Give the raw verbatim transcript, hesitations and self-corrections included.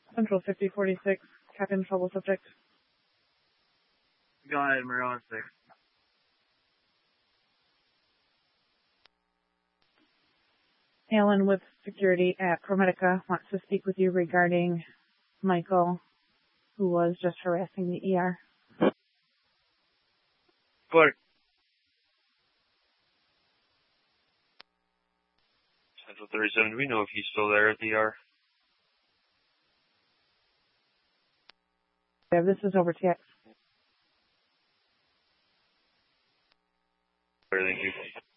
Central fifty forty-six, Captain Trouble Subject. Go ahead, Marone six. Alan with security at ProMedica wants to speak with you regarding Michael, who was just harassing the E R. Clerk. Central thirty-seven, do we know if he's still there at the E R? Yeah, this is over T X. Thank you.